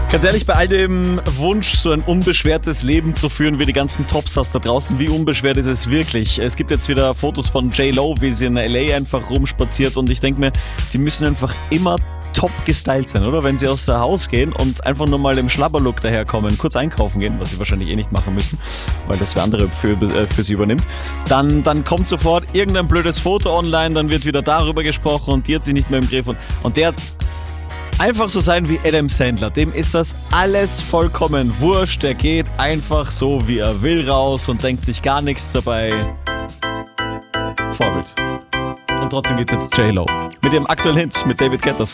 Ganz ehrlich, bei all dem Wunsch, so ein unbeschwertes Leben zu führen wie die ganzen Topstars da draußen, wie unbeschwert ist es wirklich? Es gibt jetzt wieder Fotos von J.Lo, wie sie in L.A. einfach rumspaziert und ich denke mir, die müssen einfach immer top gestylt sein, oder? Wenn sie aus dem Haus gehen und einfach nur mal im Schlabberlook daherkommen, kurz einkaufen gehen, was sie wahrscheinlich eh nicht machen müssen, weil das wer andere für sie übernimmt, dann kommt sofort irgendein blödes Foto online, dann wird wieder darüber gesprochen und die hat sie nicht mehr im Griff und der hat einfach so sein wie Adam Sandler. Dem ist das alles vollkommen wurscht. Der geht einfach so, wie er will, raus und denkt sich gar nichts dabei. Vorbild. Und trotzdem geht's jetzt J.Lo. Mit ihrem aktuellen Hit mit David Guetta.